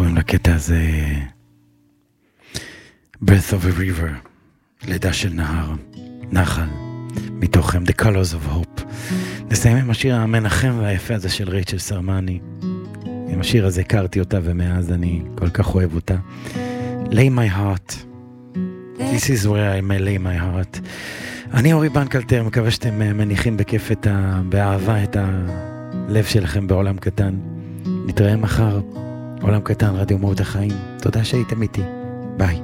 קוראים לקטע הזה Breath of a River, לידה של נהר, נחל, מתוכם The Colors of Hope. נסיים עם השיר המנחם והיפה הזה של רייצ'ל סרמני. עם השיר הזה הכרתי אותה ומאז אני כל כך אוהב אותה. Lay my heart, This is where I may lay my heart. אני אורי בנקלטר, מקווה שאתם מניחים בכיף באהבה את הלב שלכם בעולם קטן. נתראה מחר, עולם קטן, רדיו מהות החיים. תודה שהייתם איתי, ביי.